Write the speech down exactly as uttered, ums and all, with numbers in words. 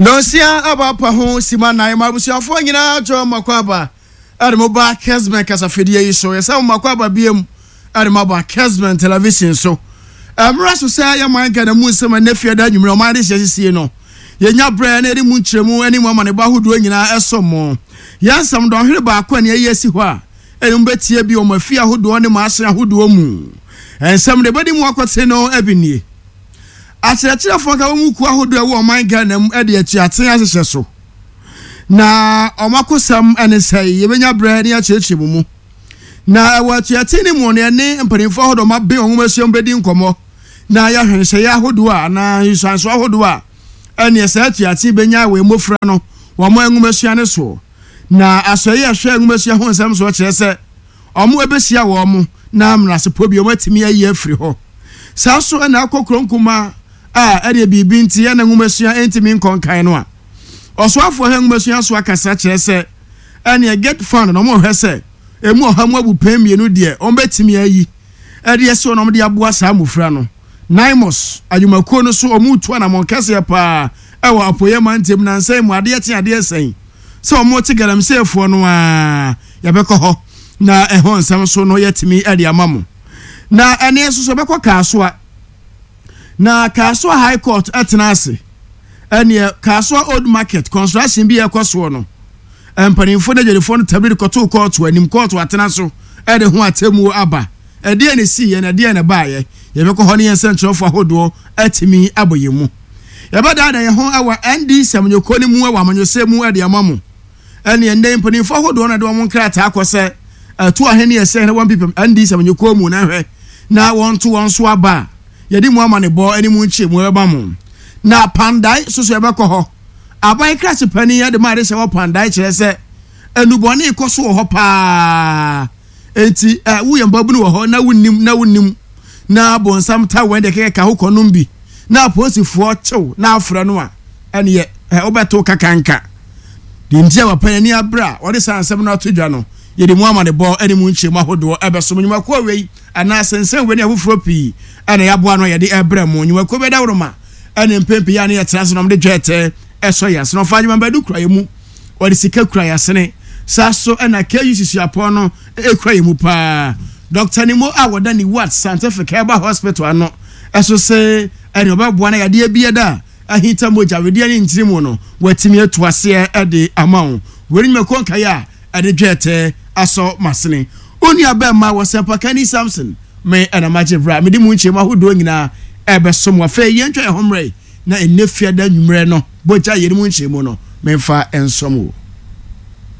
Nosia abapa ho simana ya mabusiafo nyina jo makwaba admoba Kesman kasafedie yi so yesa makwaba biem admoba Kesman television so amra so say ya manka na mu sema na fiada nwumre o ma de hyesie no yenya bra na eri mu nkyeremu ani mu amane ba hodo nyina esomo yansam do hwere ba akwa ne yesi ho a eni mbetie bi o mafia hodo ne ma ase hodo mu ensam de badi mu akote no abinie Achirachira fonka wo ku ahodo ewo oman Ghana mu e de atuaten ahyehyɛ so na omakosam ene sai yebenya bra ne acheche mu na ewo atuaten ne mu ne ne mpanimfo ahodo ma be onwuma siom bedi nkomo na ya hwenhye ya ahodo a na yisanso ahodo a ene esa atuaten benya we mofra no wo mo enwuma sua ne so na asoye ahwe enwuma sua ho nsam so kire se omo ebesia wo mo na amrase pobi o matimi ayi afiri ho saso na akokronkuma ah ade bibi nti ya na nwumasua entimi nkonkan no a osoafo ha nwumasua so akasa kire se ene get fund no mo hwese emu ohamu abu pemienu de on betimi ayi ade yeso no mo de aboa sa amofra no Naimos ajumakuo no so omutu na monkase pa ewo apoyema ntem na nsai mu ade ate ade sen se omo ti galamsefo no a yabekọ ho na ehon nsam so no yetimi ade amamu na ene so so bekọ kaasoa na Kaswa High Court atenase ene Kaswa Old Market construction bi ekoso no empanimfo de jelefo no tabiri koto court anim court atenaso ede ho atemu aba ede ene si ye na ede ene baaye ye beko ho ne yense ntrofo ahodo atimi aboyemu ye bada da ye ho awa N D samnyoko ni mu awa amanyose mu ede amamu ene ende empanimfo ahodo na de wo nkrata akose atu ahene ye se ne one people N D samnyoko mu na hwe na won to won so aba yedi mu amane bo ani mu nche mu eba mu na pandai soso ebekọ ho abai crash pani ya de ma de se wo pandai kire se enuboni ikoso ho pa enti wo yamba bu no ho na wunnim na wunnim na bonsam ta wende ke ka ho konum bi na posifo chew na afra no a ene ye obeto kakanka de ntia wa pani abra wo de sansem na todwa no yedi mu amane bo ani mu nche mu ahodo ebeso nyuma ko wei ana sensen we ne afufro pi ana yaboa no yede ebra mu nyuma ko beda woroma ana mpempi ya ne yetrase no mde dwete eso yas no fa nyuma badu kura yemu wode sika kura yasene saso ana K U C C apon no e kura yemu pa Doctor Nimo awoda ni what scientific herbal hospital ano eso se ene obaboa na yade abieda ahita moja wede ani ntirimu no watimi atuase e de amawo wori nyuma ko nka ya ade dwete aso masene oni abema wosepa Kani Samson me ana majebra me di mu nche ma hodo nyina ebesom wa fe ye ntwa ehomre na enefia da nwumre no boja ye mu nche mu no memfa ensom